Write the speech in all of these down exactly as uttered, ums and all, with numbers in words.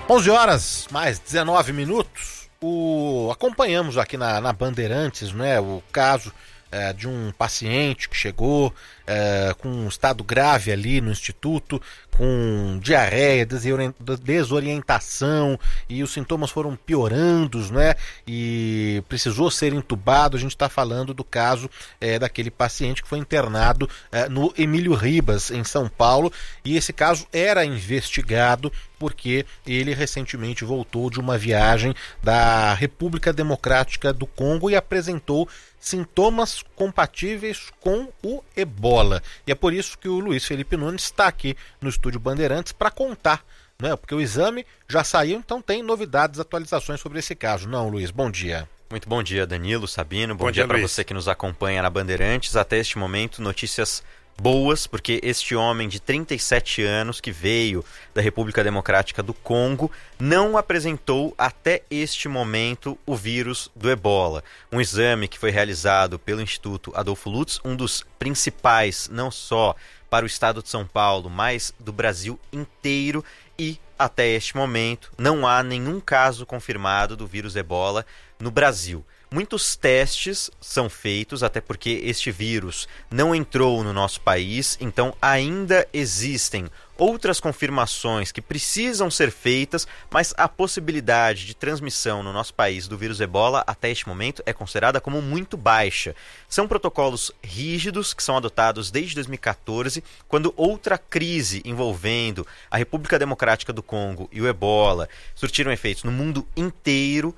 onze horas, mais dezenove minutos, o... acompanhamos aqui na, na Bandeirantes, né, o caso é, de um paciente que chegou é, com um estado grave ali no instituto, com diarreia, desorientação, e os sintomas foram piorando, né, e precisou ser entubado. A gente está falando do caso é, daquele paciente que foi internado é, no Emílio Ribas, em São Paulo, e esse caso era investigado porque ele recentemente voltou de uma viagem da República Democrática do Congo e apresentou sintomas compatíveis com o ebola. E é por isso que o Luiz Felipe Nunes está aqui no Estúdio Bandeirantes para contar, né? Porque o exame já saiu, então tem novidades, atualizações sobre esse caso. Não, Luiz, bom dia. Muito bom dia, Danilo, Sabino. Bom, Bom dia, dia para Luiz. você que nos acompanha na Bandeirantes. Até este momento, notícias boas, porque este homem de trinta e sete anos que veio da República Democrática do Congo não apresentou até este momento o vírus do ebola. Um exame que foi realizado pelo Instituto Adolfo Lutz, um dos principais, não só para o estado de São Paulo, mas do Brasil inteiro, e até este momento não há nenhum caso confirmado do vírus ebola no Brasil. Muitos testes são feitos, até porque este vírus não entrou no nosso país, então ainda existem outras confirmações que precisam ser feitas, mas a possibilidade de transmissão no nosso país do vírus ebola até este momento é considerada como muito baixa. São protocolos rígidos que são adotados desde dois mil e quatorze, quando outra crise envolvendo a República Democrática do Congo e o ebola surtiram efeitos no mundo inteiro.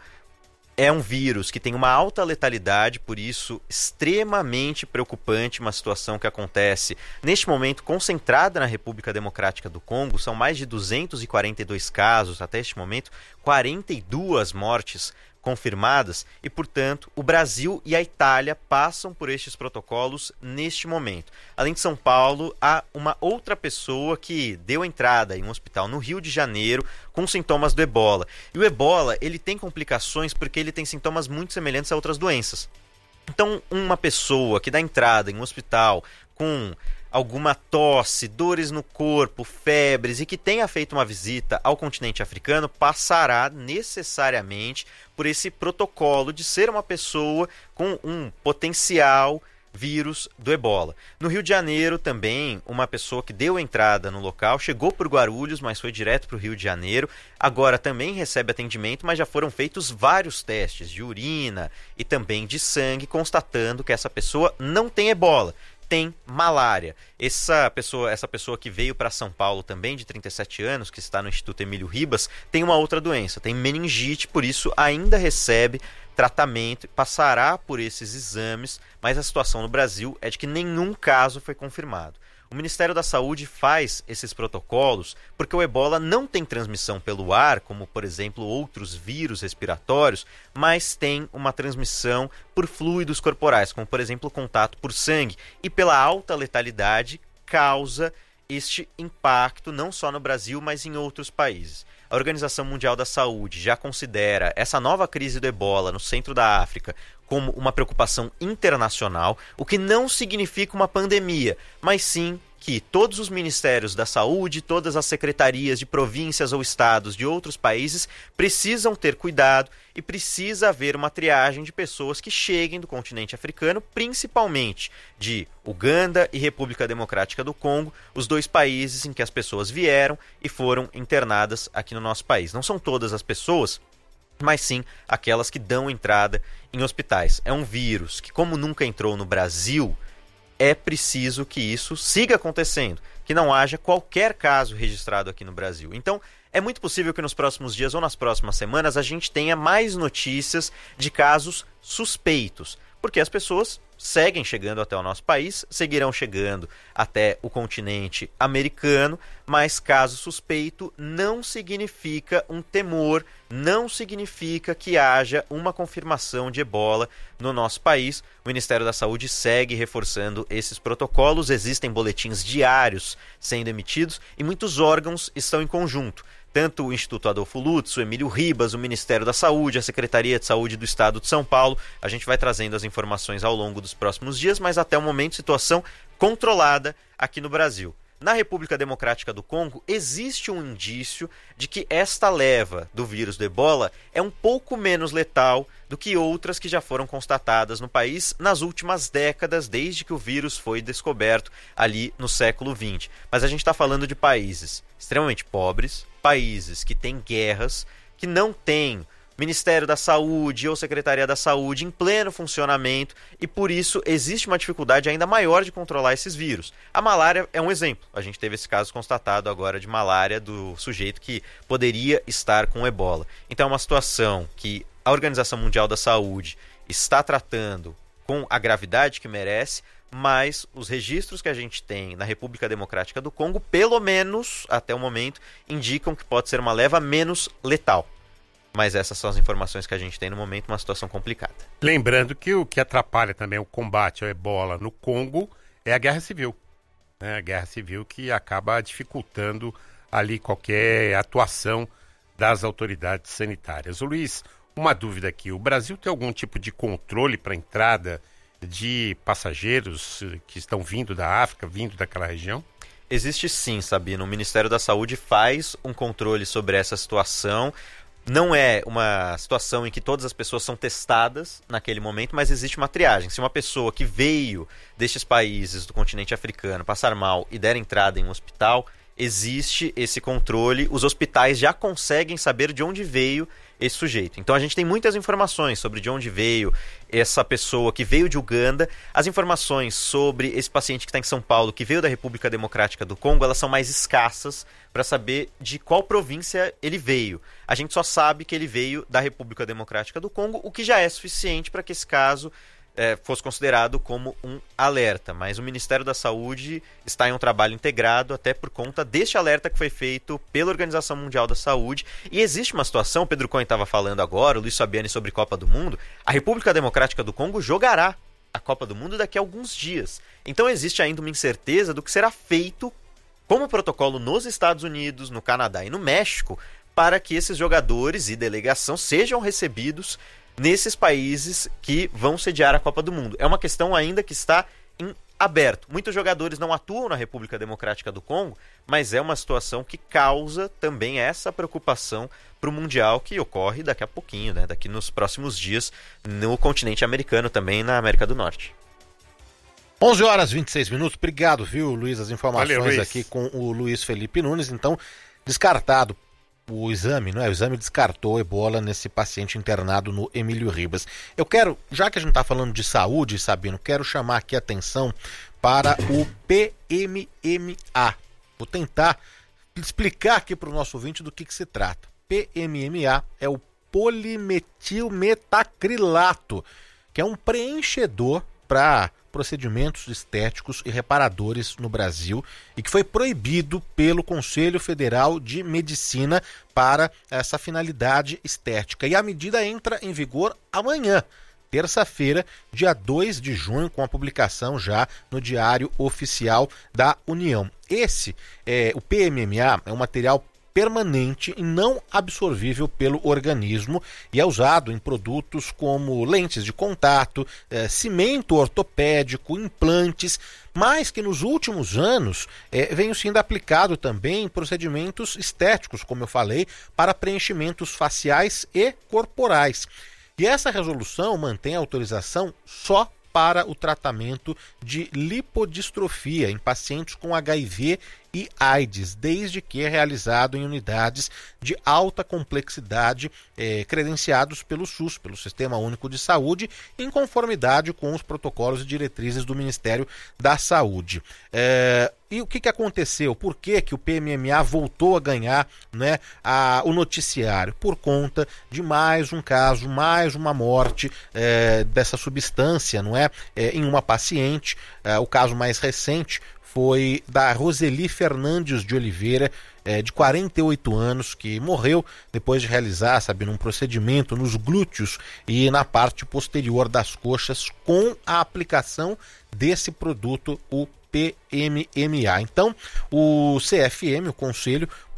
É um vírus que tem uma alta letalidade, por isso extremamente preocupante, uma situação que acontece neste momento concentrada na República Democrática do Congo. São mais de duzentos e quarenta e dois casos até este momento, quarenta e duas mortes confirmadas e, portanto, o Brasil e a Itália passam por estes protocolos neste momento. Além de São Paulo, há uma outra pessoa que deu entrada em um hospital no Rio de Janeiro com sintomas do ebola. E o ebola, ele tem complicações porque ele tem sintomas muito semelhantes a outras doenças. Então, uma pessoa que dá entrada em um hospital com alguma tosse, dores no corpo, febres e que tenha feito uma visita ao continente africano, passará necessariamente por esse protocolo de ser uma pessoa com um potencial vírus do ebola. No Rio de Janeiro também, uma pessoa que deu entrada no local, chegou por Guarulhos, mas foi direto para o Rio de Janeiro, agora também recebe atendimento, mas já foram feitos vários testes de urina e também de sangue, constatando que essa pessoa não tem ebola, tem malária. Essa pessoa, essa pessoa que veio para São Paulo também, de trinta e sete anos, que está no Instituto Emílio Ribas, tem uma outra doença, tem meningite, por isso ainda recebe tratamento, passará por esses exames, mas a situação no Brasil é de que nenhum caso foi confirmado. O Ministério da Saúde faz esses protocolos porque o ebola não tem transmissão pelo ar, como, por exemplo, outros vírus respiratórios, mas tem uma transmissão por fluidos corporais, como, por exemplo, o contato por sangue. E pela alta letalidade, causa este impacto não só no Brasil, mas em outros países. A Organização Mundial da Saúde já considera essa nova crise do ebola no centro da África como uma preocupação internacional, o que não significa uma pandemia, mas sim que todos os ministérios da saúde, todas as secretarias de províncias ou estados de outros países precisam ter cuidado e precisa haver uma triagem de pessoas que cheguem do continente africano, principalmente de Uganda e República Democrática do Congo, os dois países em que as pessoas vieram e foram internadas aqui no nosso país. Não são todas as pessoas, mas sim aquelas que dão entrada em hospitais. É um vírus que, como nunca entrou no Brasil, é preciso que isso siga acontecendo, que não haja qualquer caso registrado aqui no Brasil. Então, é muito possível que nos próximos dias ou nas próximas semanas a gente tenha mais notícias de casos suspeitos, porque as pessoas seguem chegando até o nosso país, seguirão chegando até o continente americano, mas caso suspeito não significa um temor, não significa que haja uma confirmação de ebola no nosso país. O Ministério da Saúde segue reforçando esses protocolos, existem boletins diários sendo emitidos e muitos órgãos estão em conjunto. Tanto o Instituto Adolfo Lutz, o Emílio Ribas, o Ministério da Saúde, a Secretaria de Saúde do Estado de São Paulo. A gente vai trazendo as informações ao longo dos próximos dias, mas até o momento situação controlada aqui no Brasil. na República Democrática do Congo, existe um indício de que esta leva do vírus do ebola é um pouco menos letal do que outras que já foram constatadas no país nas últimas décadas, desde que o vírus foi descoberto ali no século vinte. Mas a gente está falando de países extremamente pobres, países que têm guerras, que não têm Ministério da Saúde ou Secretaria da Saúde em pleno funcionamento, e por isso existe uma dificuldade ainda maior de controlar esses vírus. A malária é um exemplo. A gente teve esse caso constatado agora de malária do sujeito que poderia estar com ebola. Então é uma situação que a Organização Mundial da Saúde está tratando com a gravidade que merece, mas os registros que a gente tem na República Democrática do Congo, pelo menos até o momento, indicam que pode ser uma leva menos letal. Mas essas são as informações que a gente tem no momento, uma situação complicada. Lembrando que o que atrapalha também o combate ao ebola no Congo é a guerra civil. Né? A guerra civil que acaba dificultando ali qualquer atuação das autoridades sanitárias. Ô Luiz, uma dúvida aqui. O Brasil tem algum tipo de controle para a entrada de passageiros que estão vindo da África, vindo daquela região? Existe sim, Sabino. O Ministério da Saúde faz um controle sobre essa situação. Não é uma situação em que todas as pessoas são testadas naquele momento, mas existe uma triagem. Se uma pessoa que veio destes países do continente africano passar mal e der entrada em um hospital, existe esse controle. Os hospitais já conseguem saber de onde veio esse sujeito. Então a gente tem muitas informações sobre de onde veio essa pessoa que veio de Uganda. As informações sobre esse paciente que está em São Paulo, que veio da República Democrática do Congo, elas são mais escassas para saber de qual província ele veio. A gente só sabe que ele veio da República Democrática do Congo, o que já é suficiente para que esse caso É, fosse considerado como um alerta, mas o Ministério da Saúde está em um trabalho integrado até por conta deste alerta que foi feito pela Organização Mundial da Saúde. E existe uma situação, Pedro Cohen estava falando agora, o Luiz Fabiani, sobre Copa do Mundo. A República Democrática do Congo jogará a Copa do Mundo daqui a alguns dias. Então existe ainda uma incerteza do que será feito como protocolo nos Estados Unidos, no Canadá e no México, para que esses jogadores e delegação sejam recebidos nesses países que vão sediar a Copa do Mundo. É uma questão ainda que está em aberto. Muitos jogadores não atuam na República Democrática do Congo, mas é uma situação que causa também essa preocupação para o Mundial que ocorre daqui a pouquinho, né? Daqui nos próximos dias, no continente americano, também na América do Norte. onze horas e vinte e seis minutos. Obrigado, viu, Luiz? As informações Valeu, Luiz. Aqui com o Luiz Felipe Nunes. Então, descartado o exame, não é? O exame descartou ebola nesse paciente internado no Emílio Ribas. Eu quero, já que a gente está falando de saúde, Sabino, quero chamar aqui a atenção para o P M M A. Vou tentar explicar aqui para o nosso ouvinte do que, que se trata. P M M A é o polimetilmetacrilato, que é um preenchedor para procedimentos estéticos e reparadores no Brasil e que foi proibido pelo Conselho Federal de Medicina para essa finalidade estética. E a medida entra em vigor amanhã, terça-feira, dia dois de junho, com a publicação já no Diário Oficial da União. Esse, é, o P M M A, é um material permanente e não absorvível pelo organismo e é usado em produtos como lentes de contato, eh, cimento ortopédico, implantes, mas que nos últimos anos eh, vem sendo aplicado também em procedimentos estéticos, como eu falei, para preenchimentos faciais e corporais. E essa resolução mantém a autorização só para o tratamento de lipodistrofia em pacientes com H I V e AIDS, desde que é realizado em unidades de alta complexidade eh, credenciados pelo SUS, pelo Sistema Único de Saúde, em conformidade com os protocolos e diretrizes do Ministério da Saúde. Eh, e o que, que aconteceu? Por que, que o P M M A voltou a ganhar, né, a, o noticiário? Por conta de mais um caso, mais uma morte eh, dessa substância, não é? Eh, em uma paciente. Eh, o caso mais recente foi da Roseli Fernandes de Oliveira, é, de quarenta e oito anos, que morreu depois de realizar, sabe, um procedimento nos glúteos e na parte posterior das coxas com a aplicação desse produto, o P M M A. Então, o C F M, o Conselho,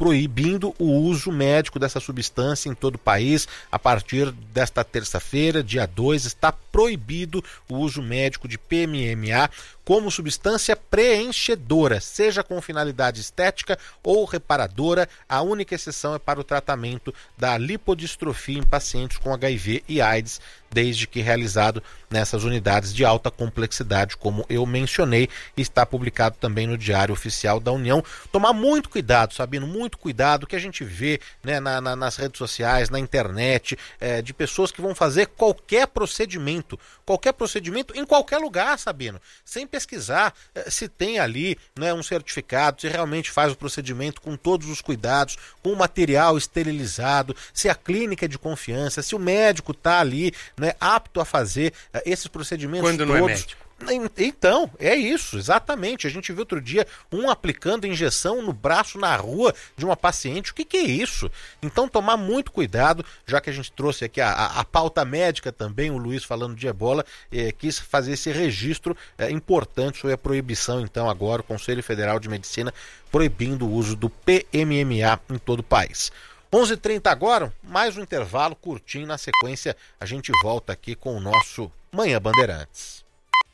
proibindo o uso médico dessa substância em todo o país. A partir desta terça-feira, dia dois, está proibido o uso médico de P M M A como substância preenchedora, seja com finalidade estética ou reparadora. A única exceção é para o tratamento da lipodistrofia em pacientes com H I V e AIDS, desde que realizado nessas unidades de alta complexidade, como eu mencionei, e está publicado também no Diário Oficial da União. Tomar muito cuidado, Sabino, muito cuidado, que a gente vê, né, na, na, nas redes sociais, na internet, é, de pessoas que vão fazer qualquer procedimento, qualquer procedimento em qualquer lugar, Sabino, sem pesquisar é, se tem ali, né, um certificado, se realmente faz o procedimento com todos os cuidados, com o material esterilizado, se a clínica é de confiança, se o médico está ali, né, apto a fazer uh, esses procedimentos Quando todos. Não é médico. Então, é isso, exatamente. A gente viu outro dia um aplicando injeção no braço, na rua de uma paciente. O que, que é isso? Então, tomar muito cuidado, já que a gente trouxe aqui a, a, a pauta médica também, o Luiz falando de ebola, eh, quis fazer esse registro eh, importante sobre a proibição, então, agora, o Conselho Federal de Medicina proibindo o uso do P M M A em todo o país. onze e trinta agora, mais um intervalo curtinho. Na sequência, a gente volta aqui com o nosso Manhã Bandeirantes.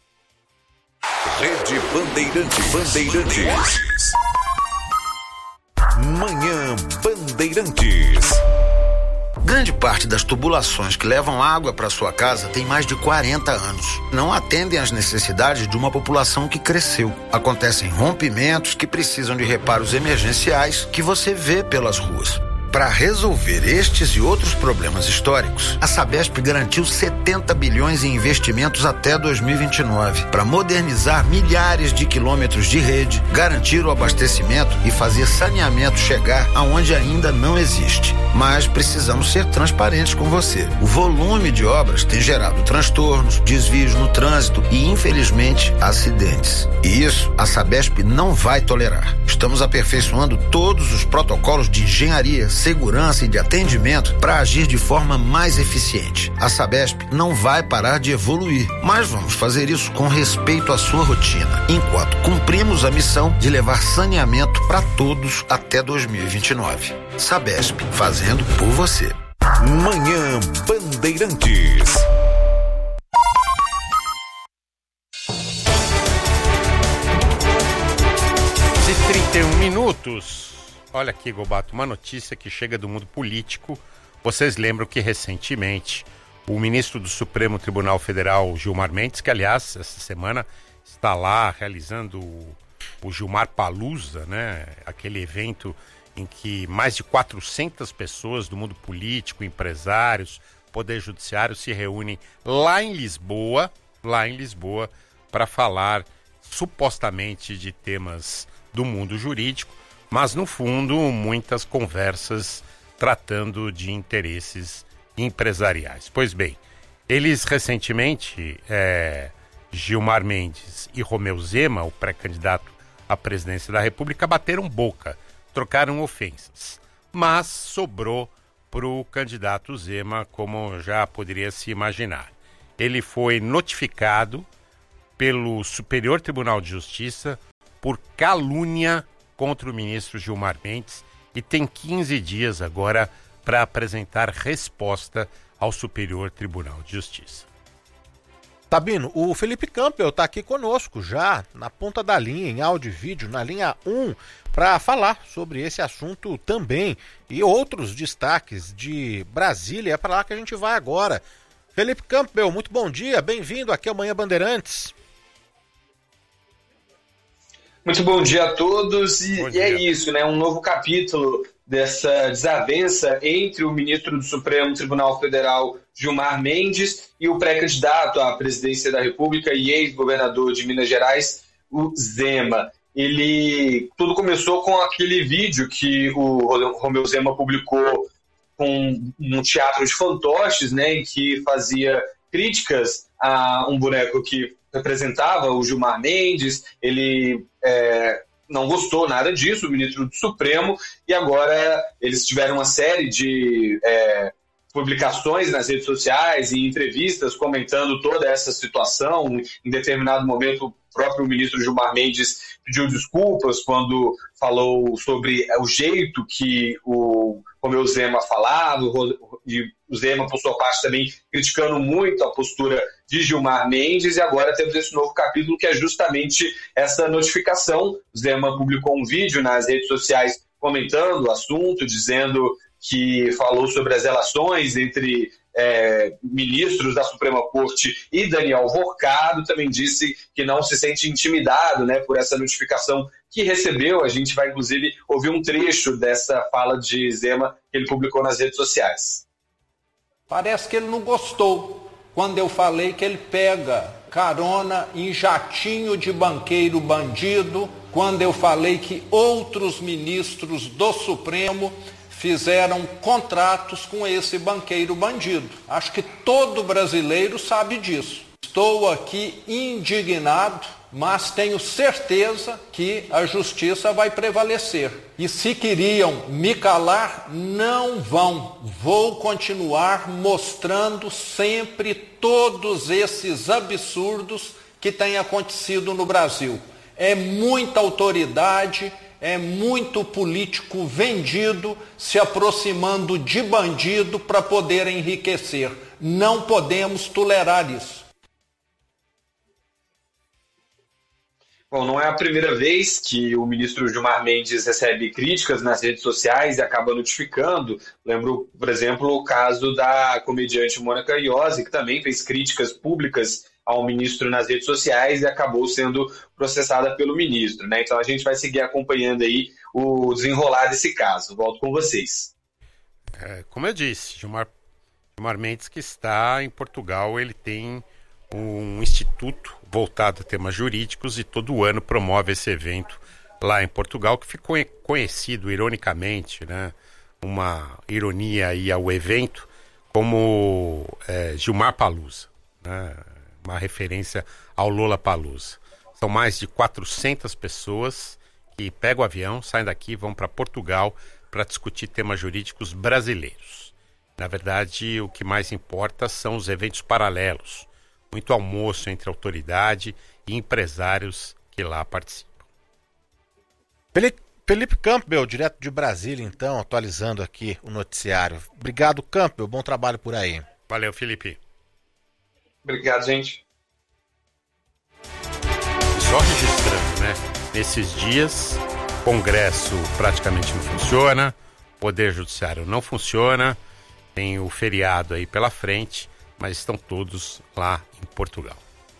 Rede Bandeirantes. Bandeirantes. Manhã Bandeirantes. Grande parte das tubulações que levam água para sua casa tem mais de quarenta anos. Não atendem às necessidades de uma população que cresceu. Acontecem rompimentos que precisam de reparos emergenciais que você vê pelas ruas. Para resolver estes e outros problemas históricos, a Sabesp garantiu setenta bilhões em investimentos até dois mil e vinte e nove para modernizar milhares de quilômetros de rede, garantir o abastecimento e fazer saneamento chegar aonde ainda não existe. Mas precisamos ser transparentes com você. O volume de obras tem gerado transtornos, desvios no trânsito e, infelizmente, acidentes. E isso a Sabesp não vai tolerar. Estamos aperfeiçoando todos os protocolos de engenharia, segurança e de atendimento para agir de forma mais eficiente. A Sabesp não vai parar de evoluir, mas vamos fazer isso com respeito à sua rotina, enquanto cumprimos a missão de levar saneamento para todos até dois mil e vinte e nove. Sabesp, fazendo por você. Manhã Bandeirantes. De trinta e um minutos. Olha aqui, Gobato, uma notícia que chega do mundo político. Vocês lembram que recentemente o ministro do Supremo Tribunal Federal, Gilmar Mendes, que aliás essa semana está lá realizando o, o Gilmar Palooza, né? Aquele evento em que mais de quatrocentas pessoas do mundo político, empresários, poder judiciário se reúnem lá em Lisboa, lá em Lisboa, para falar supostamente de temas do mundo jurídico, mas no fundo muitas conversas tratando de interesses empresariais. Pois bem, eles recentemente, é, Gilmar Mendes e Romeu Zema, o pré-candidato à presidência da República, bateram boca, trocaram ofensas, mas sobrou para o candidato Zema, como já poderia se imaginar. Ele foi notificado pelo Superior Tribunal de Justiça por calúnia contra o ministro Gilmar Mendes e tem quinze dias agora para apresentar resposta ao Superior Tribunal de Justiça. Sabino, o Felipe Campbell está aqui conosco já, na ponta da linha, em áudio e vídeo, na linha um, para falar sobre esse assunto também e outros destaques de Brasília. É para lá que a gente vai agora. Felipe Campbell, muito bom dia, bem-vindo aqui ao Manhã Bandeirantes. Muito bom dia a todos, e, Bom e dia. é isso, né? Um novo capítulo dessa desavença entre o ministro do Supremo Tribunal Federal, Gilmar Mendes, e o pré-candidato à presidência da República e ex-governador de Minas Gerais, o Zema. Ele, tudo começou com aquele vídeo que o Romeu Zema publicou com um teatro de fantoches, né, em que fazia críticas a um boneco que representava o Gilmar Mendes. Ele é, não gostou nada disso, o ministro do Supremo, e agora eles tiveram uma série de é, publicações nas redes sociais e entrevistas comentando toda essa situação. Em determinado momento, o próprio ministro Gilmar Mendes pediu desculpas quando falou sobre o jeito que o Romeu Zema falava, e o Zema, por sua parte, também criticando muito a postura de Gilmar Mendes, e agora temos esse novo capítulo que é justamente essa notificação. O Zema publicou um vídeo nas redes sociais comentando o assunto, dizendo que falou sobre as relações entre é, ministros da Suprema Corte e Daniel Vorcado, também disse que não se sente intimidado, né, por essa notificação que recebeu. A gente vai, inclusive, ouvir um trecho dessa fala de Zema que ele publicou nas redes sociais. Parece que ele não gostou quando eu falei que ele pega carona em jatinho de banqueiro bandido, quando eu falei que outros ministros do Supremo fizeram contratos com esse banqueiro bandido. Acho que todo brasileiro sabe disso. Estou aqui indignado, mas tenho certeza que a justiça vai prevalecer. E se queriam me calar, não vão. Vou continuar mostrando sempre todos esses absurdos que têm acontecido no Brasil. É muita autoridade, é muito político vendido se aproximando de bandido para poder enriquecer. Não podemos tolerar isso. Bom, não é a primeira vez que o ministro Gilmar Mendes recebe críticas nas redes sociais e acaba notificando. Lembro, por exemplo, o caso da comediante Mônica Iose, que também fez críticas públicas ao ministro nas redes sociais e acabou sendo processada pelo ministro, né? Então a gente vai seguir acompanhando aí o desenrolar desse caso. Volto com vocês. É, como eu disse, Gilmar, Gilmar Mendes, que está em Portugal, ele tem um instituto voltado a temas jurídicos e todo ano promove esse evento lá em Portugal, que ficou conhecido ironicamente, né? Uma ironia aí ao evento, como é, Gilmar Palusa, né? Uma referência ao Lollapalooza. São mais de quatrocentas pessoas que pegam o avião, saem daqui, vão para Portugal para discutir temas jurídicos brasileiros. Na verdade, o que mais importa são os eventos paralelos. Muito almoço entre autoridade e empresários que lá participam. Felipe Campbell, direto de Brasília, então, atualizando aqui o noticiário. Obrigado, Campbell. Bom trabalho por aí. Valeu, Felipe. Obrigado, gente. Só registrando, né? Nesses dias, o Congresso praticamente não funciona, o Poder Judiciário não funciona, tem o feriado aí pela frente, mas estão todos lá em Portugal.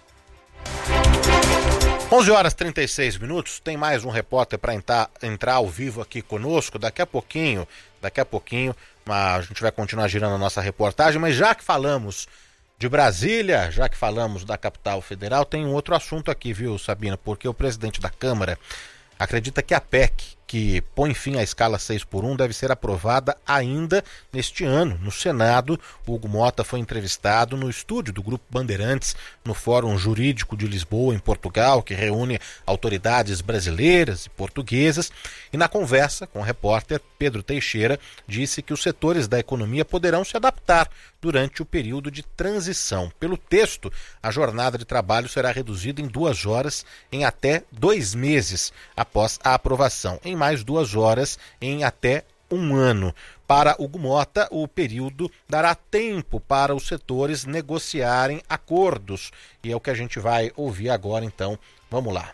onze horas e trinta e seis minutos, tem mais um repórter para entrar, entrar ao vivo aqui conosco. Daqui a pouquinho, daqui a pouquinho, a gente vai continuar girando a nossa reportagem, mas já que falamos de Brasília, já que falamos da capital federal, tem um outro assunto aqui, viu, Sabina? Porque o presidente da Câmara acredita que a P E C, que põe fim à escala seis por um, deve ser aprovada ainda neste ano. No Senado, o Hugo Mota foi entrevistado no estúdio do Grupo Bandeirantes, no Fórum Jurídico de Lisboa, em Portugal, que reúne autoridades brasileiras e portuguesas, e na conversa com o repórter Pedro Teixeira, disse que os setores da economia poderão se adaptar durante o período de transição. Pelo texto, a jornada de trabalho será reduzida em duas horas em até dois meses após a aprovação, em mais duas horas em até um ano. Para Hugo Mota, o período dará tempo para os setores negociarem acordos. E é o que a gente vai ouvir agora, então. Vamos lá.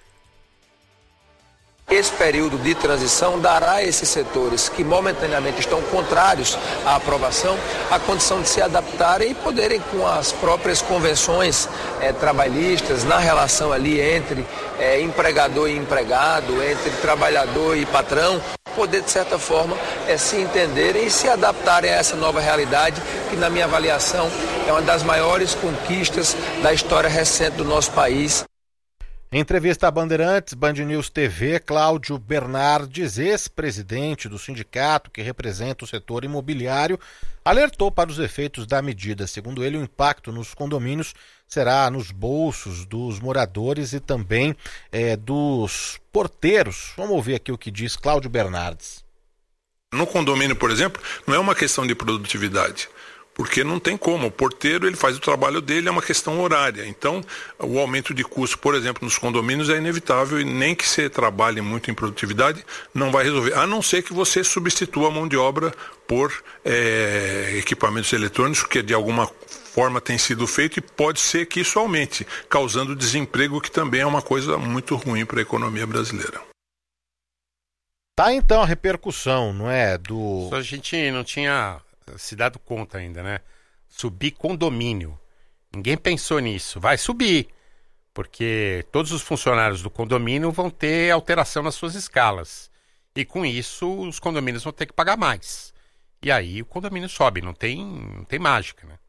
Esse período de transição dará a esses setores que momentaneamente estão contrários à aprovação a condição de se adaptarem e poderem, com as próprias convenções eh, trabalhistas, na relação ali entre eh, empregador e empregado, entre trabalhador e patrão, poder, de certa forma, eh, se entenderem e se adaptarem a essa nova realidade, que, na minha avaliação, é uma das maiores conquistas da história recente do nosso país. Em entrevista à Bandeirantes, Band News T V, Cláudio Bernardes, ex-presidente do sindicato que representa o setor imobiliário, alertou para os efeitos da medida. Segundo ele, o impacto nos condomínios será nos bolsos dos moradores e também é, dos porteiros. Vamos ouvir aqui o que diz Cláudio Bernardes. No condomínio, por exemplo, não é uma questão de produtividade. porque não tem como. O porteiro, ele faz o trabalho dele, é uma questão horária. Então, o aumento de custo, por exemplo, nos condomínios é inevitável e nem que você trabalhe muito em produtividade, não vai resolver. A não ser que você substitua a mão de obra por é, equipamentos eletrônicos, que de alguma forma tem sido feito, e pode ser que isso aumente, causando desemprego, que também é uma coisa muito ruim para a economia brasileira. Tá, então, a repercussão, não é, do... Só a gente não tinha se dado conta ainda, né? Subir condomínio. Ninguém pensou nisso. Vai subir, porque todos os funcionários do condomínio vão ter alteração nas suas escalas. E com isso, os condomínios vão ter que pagar mais. E aí o condomínio sobe, não tem, não tem mágica, né?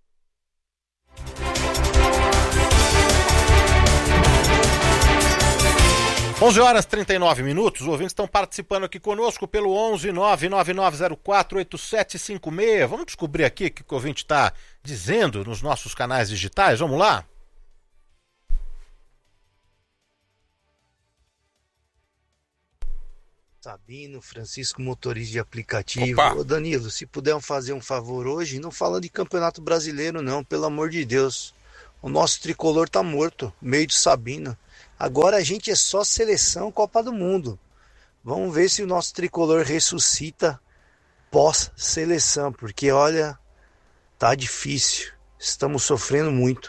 onze horas e trinta e nove minutos, os ouvintes estão participando aqui conosco pelo onze nove nove nove zero quatro oito sete cinco seis. Vamos descobrir aqui o que o ouvinte está dizendo nos nossos canais digitais, vamos lá? Sabino, Francisco, motorista de aplicativo. Opa. Ô Danilo, se puder fazer um favor hoje, não falando de Campeonato Brasileiro não, pelo amor de Deus. O nosso tricolor tá morto, meio de Sabino. Agora a gente é só seleção Copa do Mundo. Vamos ver se o nosso tricolor ressuscita pós-seleção, porque olha, tá difícil. Estamos sofrendo muito.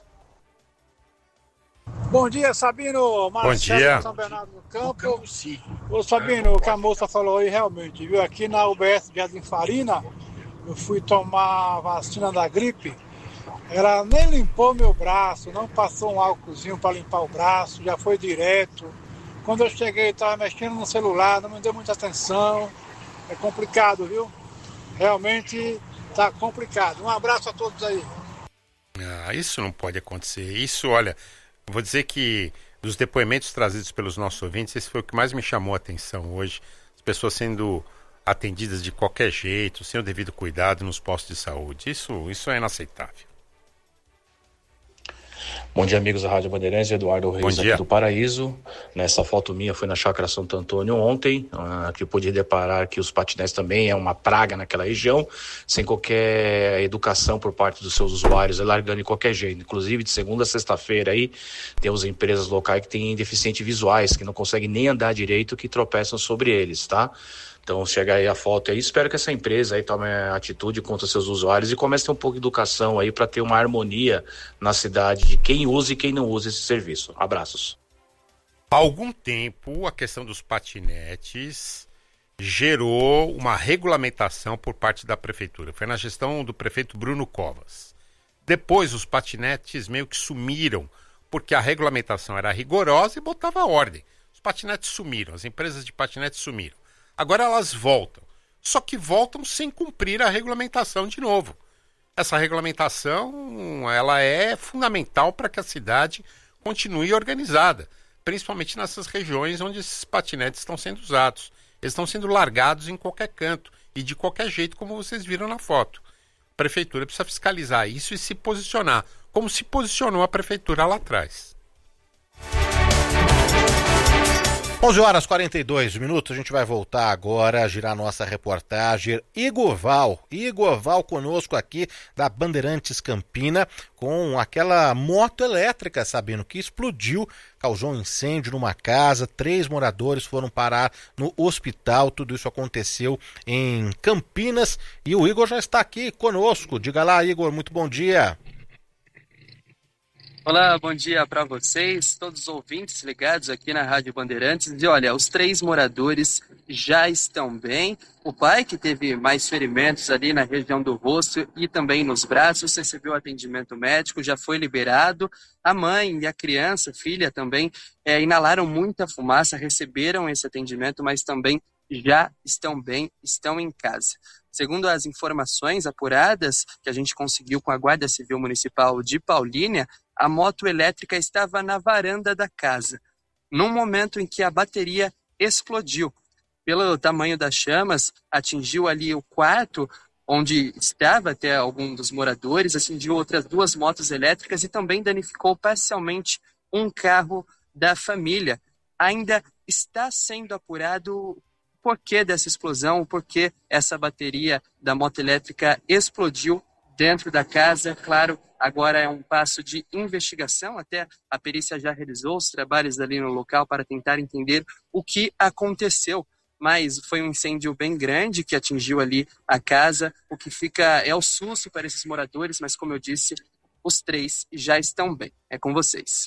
Bom dia, Sabino. Bom dia. São Bernardo do Campo. Ô, Sabino, o que a moça falou aí realmente, viu? Aqui na U B S Jardim Farina, eu fui tomar a vacina da gripe. Ela nem limpou meu braço, não passou um álcoolzinho para limpar o braço, já foi direto. Quando eu cheguei, estava mexendo no celular, não me deu muita atenção. É complicado, viu? Realmente está complicado. Um abraço a todos aí. Ah, isso não pode acontecer. Isso, olha, vou dizer que dos depoimentos trazidos pelos nossos ouvintes, esse foi o que mais me chamou a atenção hoje. As pessoas sendo atendidas de qualquer jeito, sem o devido cuidado nos postos de saúde. Isso, isso é inaceitável. Bom dia, amigos da Rádio Bandeirantes, Eduardo Reis aqui do Paraíso. Nessa foto minha foi na Chácara Santo Antônio ontem, uh, que pude deparar que os patinetes também é uma praga naquela região, sem qualquer educação por parte dos seus usuários, largando de qualquer jeito. Inclusive, de segunda a sexta-feira aí, temos empresas locais que têm deficientes visuais, que não conseguem nem andar direito, que tropeçam sobre eles, tá? Então chega aí a foto aí, espero que essa empresa aí tome atitude contra seus usuários e comece a ter um pouco de educação aí para ter uma harmonia na cidade de quem usa e quem não usa esse serviço. Abraços. Há algum tempo a questão dos patinetes gerou uma regulamentação por parte da prefeitura. Foi na gestão do prefeito Bruno Covas. Depois os patinetes meio que sumiram, porque a regulamentação era rigorosa e botava ordem. Os patinetes sumiram, as empresas de patinetes sumiram. Agora elas voltam, só que voltam sem cumprir a regulamentação de novo. Essa regulamentação ela é fundamental para que a cidade continue organizada, principalmente nessas regiões onde esses patinetes estão sendo usados. Eles estão sendo largados em qualquer canto e de qualquer jeito, como vocês viram na foto. A prefeitura precisa fiscalizar isso e se posicionar, como se posicionou a prefeitura lá atrás. onze horas e quarenta e dois minutos, a gente vai voltar agora a girar nossa reportagem. Igor Val, Igor Val conosco aqui da Bandeirantes Campina, com aquela moto elétrica, Sabino, que explodiu, causou um incêndio numa casa, três moradores foram parar no hospital, tudo isso aconteceu em Campinas e o Igor já está aqui conosco. Diga lá, Igor, muito bom dia. Olá, bom dia para vocês, todos os ouvintes ligados aqui na Rádio Bandeirantes. E olha, os três moradores já estão bem. O pai, que teve mais ferimentos ali na região do rosto e também nos braços, recebeu atendimento médico, já foi liberado. A mãe e a criança, filha também, é, inalaram muita fumaça, receberam esse atendimento, mas também já estão bem, estão em casa. Segundo as informações apuradas que a gente conseguiu com a Guarda Civil Municipal de Paulínia, a moto elétrica estava na varanda da casa, num momento em que a bateria explodiu. Pelo tamanho das chamas, atingiu ali o quarto onde estava até algum dos moradores, atingiu outras duas motos elétricas e também danificou parcialmente um carro da família. Ainda está sendo apurado porquê dessa explosão, o porquê essa bateria da moto elétrica explodiu dentro da casa. Claro, agora é um passo de investigação, até a perícia já realizou os trabalhos ali no local para tentar entender o que aconteceu. Mas foi um incêndio bem grande que atingiu ali a casa, o que fica é o susto para esses moradores, mas como eu disse, os três já estão bem. É com vocês.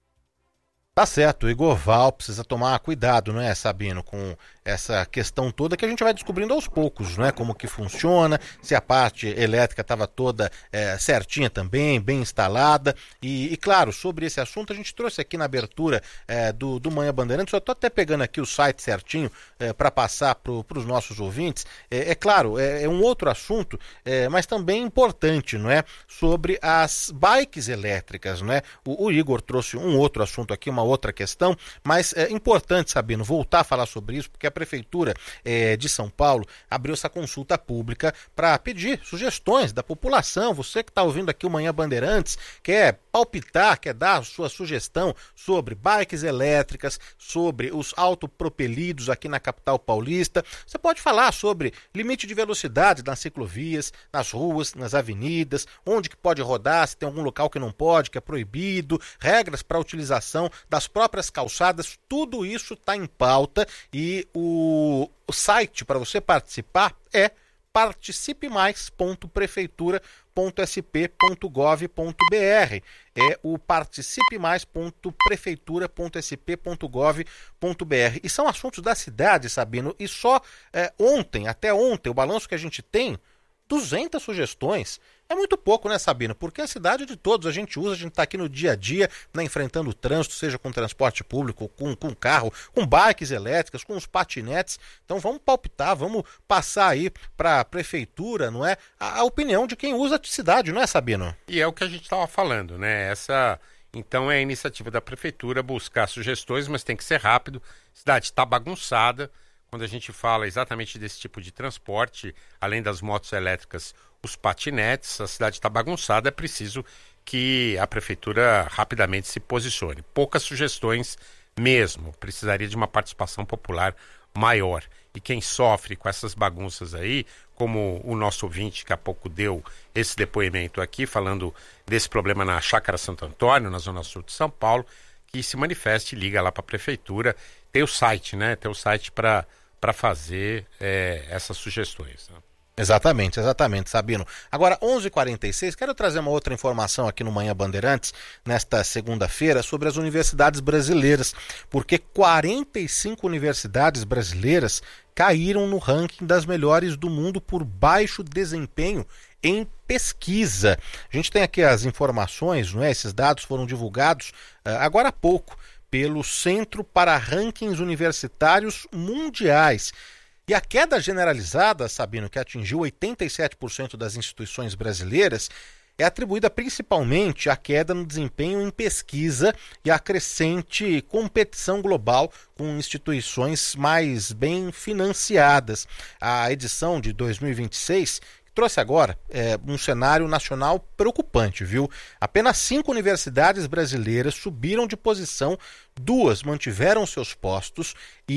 Tá certo, o Igor Val precisa tomar cuidado, não é, Sabino, com essa questão toda que a gente vai descobrindo aos poucos, não é, como que funciona, se a parte elétrica estava toda é, certinha também, bem instalada, e, e claro, sobre esse assunto a gente trouxe aqui na abertura é, do, do Manhã Bandeirantes, eu estou até pegando aqui o site certinho é, para passar para os nossos ouvintes, é, é claro, é, é um outro assunto, é, mas também importante, não é, sobre as bikes elétricas, não é, o, o Igor trouxe um outro assunto aqui, uma outra questão, mas é importante, Sabino, voltar a falar sobre isso, porque a Prefeitura é, de São Paulo abriu essa consulta pública para pedir sugestões da população. Você que está ouvindo aqui o Manhã Bandeirantes, quer palpitar, quer dar a sua sugestão sobre bikes elétricas, sobre os autopropelidos aqui na capital paulista, você pode falar sobre limite de velocidade nas ciclovias, nas ruas, nas avenidas, onde que pode rodar, se tem algum local que não pode, que é proibido, regras para a utilização das próprias calçadas, tudo isso está em pauta e o, o site para você participar é participe mais ponto prefeitura ponto s p ponto gov ponto b r. É o participe mais ponto prefeitura ponto s p ponto gov ponto b r. E são assuntos da cidade, Sabino, e só é, ontem, até ontem, o balanço que a gente tem, duzentas sugestões. É muito pouco, né, Sabino? Porque a cidade de todos, a gente usa, a gente está aqui no dia a dia, né, enfrentando o trânsito, seja com transporte público, com, com carro, com bikes elétricas, com os patinetes. Então vamos palpitar, vamos passar aí para a prefeitura, não é? A, a opinião de quem usa a cidade, não é, Sabino? E é o que a gente estava falando, né? Essa, então, é a iniciativa da prefeitura buscar sugestões, mas tem que ser rápido. A cidade está bagunçada. Quando a gente fala exatamente desse tipo de transporte, além das motos elétricas, os patinetes, a cidade está bagunçada, é preciso que a prefeitura rapidamente se posicione. Poucas sugestões mesmo, precisaria de uma participação popular maior. E quem sofre com essas bagunças aí, como o nosso ouvinte que há pouco deu esse depoimento aqui, falando desse problema na Chácara Santo Antônio, na zona sul de São Paulo, que se manifeste, liga lá para a prefeitura, tem o site, né? Tem o site para para fazer é, essas sugestões, né? Exatamente, exatamente, Sabino. Agora, onze e quarenta e seis, quero trazer uma outra informação aqui no Manhã Bandeirantes, nesta segunda-feira, sobre as universidades brasileiras, porque quarenta e cinco universidades brasileiras caíram no ranking das melhores do mundo por baixo desempenho em pesquisa. A gente tem aqui as informações, não é? Esses dados foram divulgados uh, agora há pouco pelo Centro para Rankings Universitários Mundiais. E a queda generalizada, Sabino, que atingiu oitenta e sete por cento das instituições brasileiras, é atribuída principalmente à queda no desempenho em pesquisa e à crescente competição global com instituições mais bem financiadas. A edição de dois mil e vinte e seis trouxe agora é, um cenário nacional preocupante, viu? Apenas cinco universidades brasileiras subiram de posição, duas mantiveram seus postos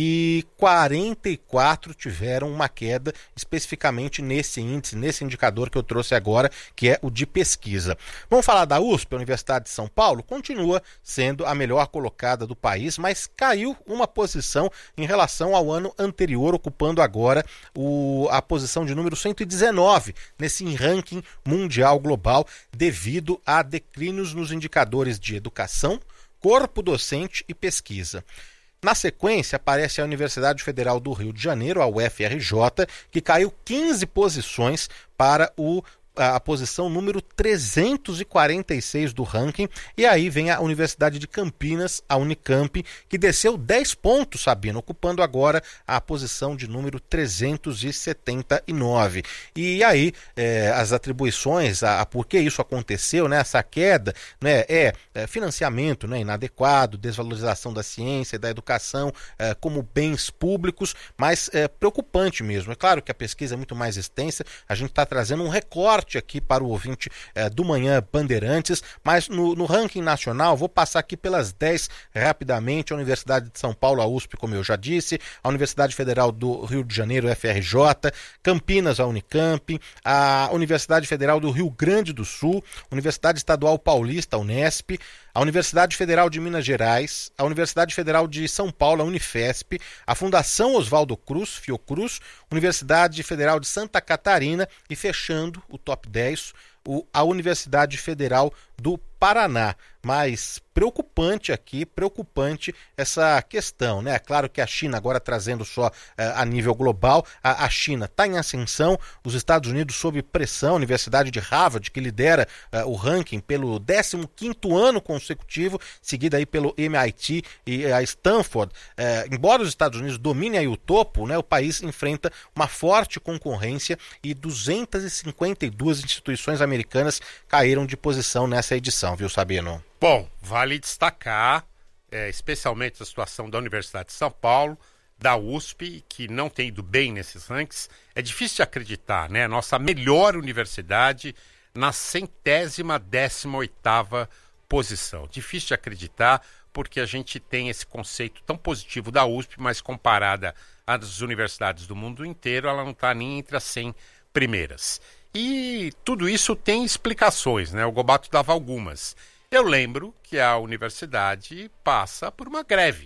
e quarenta e quatro tiveram uma queda, especificamente nesse índice, nesse indicador que eu trouxe agora, que é o de pesquisa. Vamos falar da U S P, a Universidade de São Paulo, continua sendo a melhor colocada do país, mas caiu uma posição em relação ao ano anterior, ocupando agora o, a posição de número cento e dezenove nesse ranking mundial global, devido a declínios nos indicadores de educação, corpo docente e pesquisa. Na sequência, aparece a Universidade Federal do Rio de Janeiro, a U F R J, que caiu quinze posições para o a posição número trezentos e quarenta e seis do ranking, e aí vem a Universidade de Campinas, a Unicamp, que desceu dez pontos, Sabino, ocupando agora a posição de número trezentos e setenta e nove. E aí é, as atribuições a, a por que isso aconteceu, né, essa queda, né, é, é financiamento, né, inadequado, desvalorização da ciência e da educação é, como bens públicos, mas é preocupante mesmo. É claro que a pesquisa é muito mais extensa, a gente está trazendo um recorte forte aqui para o ouvinte eh, do Manhã Bandeirantes, mas no, no ranking nacional, vou passar aqui pelas dez rapidamente: a Universidade de São Paulo, a U S P, como eu já disse, a Universidade Federal do Rio de Janeiro, F R J, Campinas, a Unicamp, a Universidade Federal do Rio Grande do Sul, Universidade Estadual Paulista, a Unesp, a Universidade Federal de Minas Gerais, a Universidade Federal de São Paulo, a Unifesp, a Fundação Oswaldo Cruz, Fiocruz, Universidade Federal de Santa Catarina e, fechando o top dez, o, a Universidade Federal do Paraná. Mas preocupante aqui, preocupante essa questão, né? É claro que a China, agora trazendo só uh, a nível global, a, a China está em ascensão, os Estados Unidos sob pressão, a Universidade de Harvard, que lidera uh, o ranking pelo décimo quinto ano consecutivo, seguida aí pelo M I T e a Stanford. Uh, embora os Estados Unidos dominem aí o topo, né, o país enfrenta uma forte concorrência e duzentas e cinquenta e duas instituições americanas caíram de posição nessa edição, viu, Sabino? Bom, vale destacar é, especialmente a situação da Universidade de São Paulo, da U S P, que não tem ido bem nesses rankings. É difícil de acreditar, né? Nossa melhor universidade na centésima décima oitava posição. Difícil de acreditar, porque a gente tem esse conceito tão positivo da U S P, mas comparada às universidades do mundo inteiro, ela não está nem entre as cem primeiras. E tudo isso tem explicações, né? O Gobato dava algumas. Eu lembro que a universidade passa por uma greve.